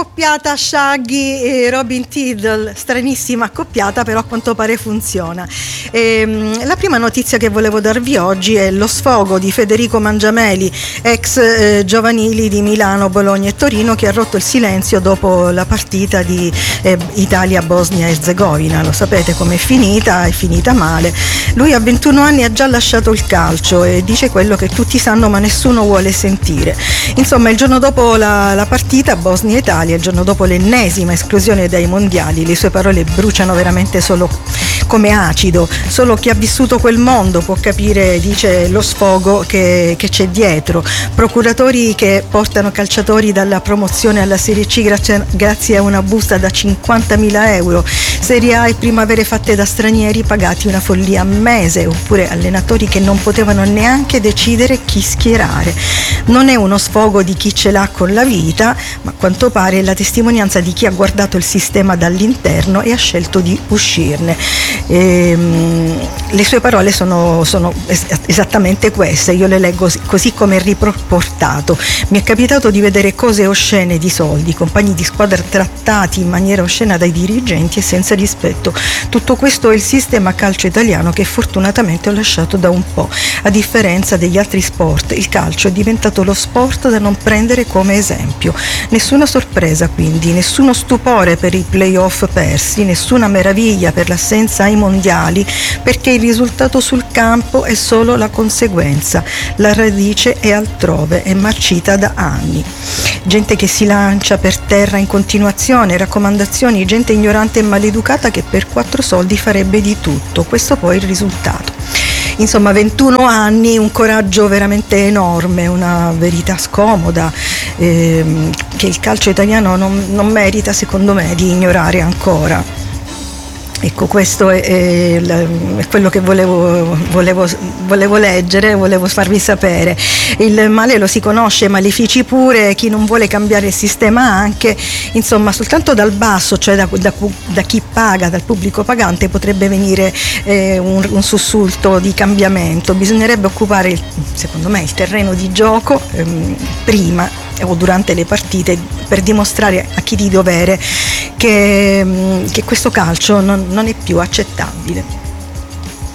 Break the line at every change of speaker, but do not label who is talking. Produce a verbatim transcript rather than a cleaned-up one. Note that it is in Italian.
accoppiata Shaggy e Robin Tiddle, stranissima accoppiata, però a quanto pare funziona. E, la prima notizia che volevo darvi oggi è lo sfogo di Federico Mangiameli, ex eh, giovanili di Milano, Bologna e Torino, che ha rotto il silenzio dopo la partita di eh, Italia-Bosnia-Erzegovina. Lo sapete com'è finita, è finita male. Lui a ventuno anni ha già lasciato il calcio e dice quello che tutti sanno ma nessuno vuole sentire. Insomma, il giorno dopo la, la partita Bosnia-Italia, il giorno dopo l'ennesima esclusione dai mondiali, le sue parole bruciano veramente solo come acido. Solo chi ha vissuto quel mondo può capire, dice, lo sfogo che, che c'è dietro. Procuratori che portano calciatori dalla promozione alla Serie C grazie, grazie a una busta da cinquantamila euro, Serie A e primavere fatte da stranieri pagati una follia a mese, oppure allenatori che non potevano neanche decidere chi schierare. Non è uno sfogo di chi ce l'ha con la vita, ma a quanto pare è la testimonianza di chi ha guardato il sistema dall'interno e ha scelto di uscirne. E, um, le sue parole sono, sono es- esattamente queste, io le leggo così come riportato. Mi è capitato di vedere cose oscene di soldi, compagni di squadra trattati in maniera oscena dai dirigenti e senza rispetto. Tutto questo è il sistema calcio italiano che fortunatamente ho lasciato da un po'. A differenza degli altri sport, il calcio è diventato lo sport da non prendere come esempio. Nessuna sorpresa quindi, nessuno stupore per i playoff persi, nessuna meraviglia per l'assenza ai mondiali, perché il risultato sul campo è solo la conseguenza. La radice è altrove, è marcita da anni. Gente che si lancia per terra in continuazione, raccomandazioni, gente ignorante e maleducata che per quattro soldi farebbe di tutto. Questo poi è il risultato. Insomma, ventuno anni, un coraggio veramente enorme, una verità scomoda ehm, che il calcio italiano non, non merita, secondo me, di ignorare ancora. Ecco, questo è, è, è quello che volevo, volevo, volevo leggere, volevo farvi sapere. Il male lo si conosce, malefici pure, chi non vuole cambiare il sistema anche. Insomma, soltanto dal basso, cioè da, da, da chi paga, dal pubblico pagante, potrebbe venire eh, un, un sussulto di cambiamento. Bisognerebbe occupare, il, secondo me, il terreno di gioco ehm, prima o durante le partite, per dimostrare a chi di dovere che, che questo calcio non, non è più accettabile.